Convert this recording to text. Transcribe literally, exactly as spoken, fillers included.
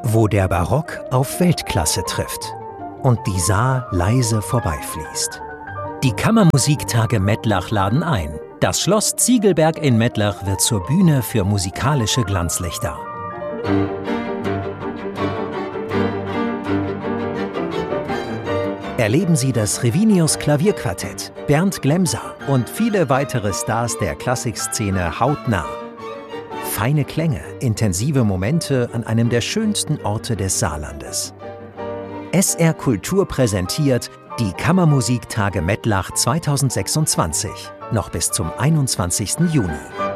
Wo der Barock auf Weltklasse trifft und die Saar leise vorbeifließt. Die Kammermusiktage Mettlach laden ein. Das Schloss Ziegelberg in Mettlach wird zur Bühne für musikalische Glanzlichter. Erleben Sie das Revinius Klavierquartett, Bernd Glemser und viele weitere Stars der Klassikszene hautnah. Feine Klänge, intensive Momente an einem der schönsten Orte des Saarlandes. S R Kultur präsentiert die Kammermusiktage Mettlach zweitausendsechsundzwanzig, noch bis zum einundzwanzigsten Juni.